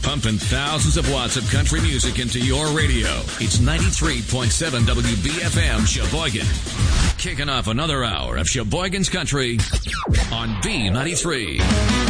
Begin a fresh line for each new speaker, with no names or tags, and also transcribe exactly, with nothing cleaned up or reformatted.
Pumping thousands of watts of country music into your radio. It's ninety-three point seven W B F M Sheboygan. Kicking off another hour of Sheboygan's Country on B ninety-three.